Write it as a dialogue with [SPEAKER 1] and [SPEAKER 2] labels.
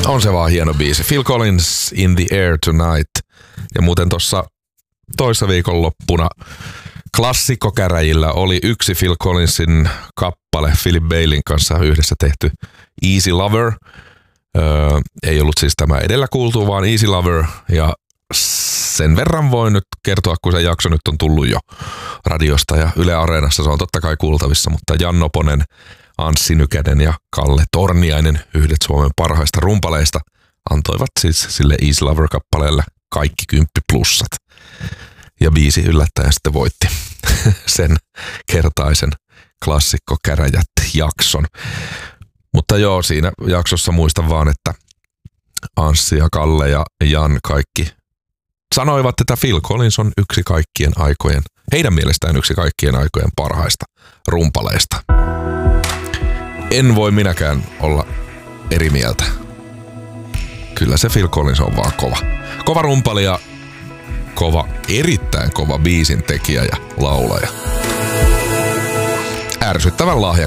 [SPEAKER 1] On se vaan hieno biisi. Phil Collins, In the Air Tonight. Ja muuten tuossa toissa viikonloppuna klassikkokäräjillä oli yksi Phil Collinsin kappale Philip Baileyn kanssa yhdessä tehty Easy Lover. Ei ollut siis tämä edellä kuultu, vaan Easy Lover. Ja sen verran voin nyt kertoa, kun se jakso nyt on tullut jo radiosta ja Yle Areenassa. Se on totta kai kuultavissa, mutta Jan Noponen, Anssi Nykänen ja Kalle Torniainen, yhdet Suomen parhaista rumpaleista, antoivat siis sille Easy Lover-kappaleelle kaikki 10 plussat. Ja biisi yllättäen sitten voitti sen kertaisen klassikkokäräjät-jakson. Mutta joo, siinä jaksossa muistan vaan, että Anssi ja Kalle ja Jan kaikki sanoivat, että Phil Collins on yksi kaikkien aikojen, heidän mielestään yksi kaikkien aikojen parhaista rumpaleista. En voi minäkään olla eri mieltä. Kyllä se Phil Collins on vaan kova. Kova rumpali ja erittäin kova biisin tekijä ja laulaja. Ärsyttävän lahja